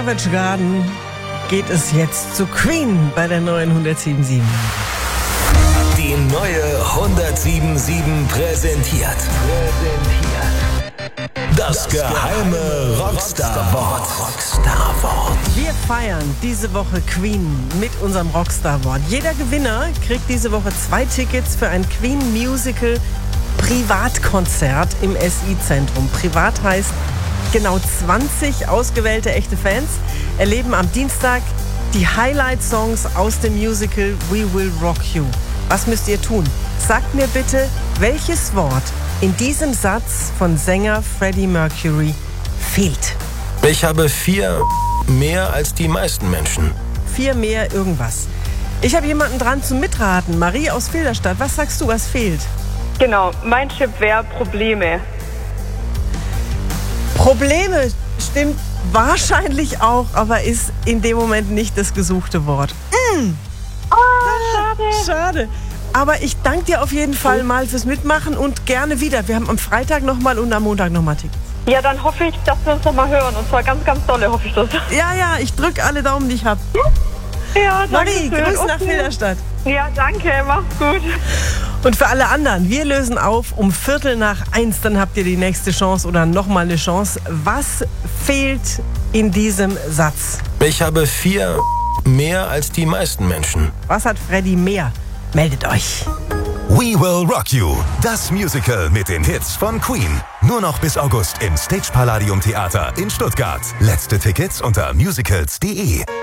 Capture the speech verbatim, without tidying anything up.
Savage Garden geht es jetzt zu Queen bei der neuen hundertsieben Komma sieben. Die neue hundertsieben Komma sieben präsentiert. Das geheime Rockstar-Wort. Rockstar-Wort. Wir feiern diese Woche Queen mit unserem Rockstar-Wort. Jeder Gewinner kriegt diese Woche zwei Tickets für ein Queen-Musical Privatkonzert im S I-Zentrum. Privat heißt, genau zwanzig ausgewählte echte Fans erleben am Dienstag die Highlight-Songs aus dem Musical We Will Rock You. Was müsst ihr tun? Sagt mir bitte, welches Wort in diesem Satz von Sänger Freddie Mercury fehlt. Ich habe vier mehr als die meisten Menschen. Vier mehr irgendwas. Ich habe jemanden dran zum Mitraten. Marie aus Filderstadt, was sagst du, was fehlt? Genau, mein Tipp wäre Probleme. Probleme stimmt wahrscheinlich auch, aber ist in dem Moment nicht das gesuchte Wort. Mm. Oh, schade. Schade. Aber ich danke dir auf jeden Fall mal fürs Mitmachen und gerne wieder. Wir haben am Freitag nochmal und am Montag nochmal Tickets. Ja, dann hoffe ich, dass wir uns nochmal hören. Und zwar ganz, ganz dolle, hoffe ich das. Ja, ja, ich drücke alle Daumen, die ich habe. Ja, danke. Marie, grüß okay. nach Filderstadt. Ja, danke, mach's gut. Und für alle anderen, wir lösen auf um Viertel nach eins, dann habt ihr die nächste Chance oder nochmal eine Chance. Was fehlt in diesem Satz? Ich habe vier mehr als die meisten Menschen. Was hat Freddie mehr? Meldet euch. We Will Rock You, das Musical mit den Hits von Queen. Nur noch bis August im Stage Palladium Theater in Stuttgart. Letzte Tickets unter musicals punkt de.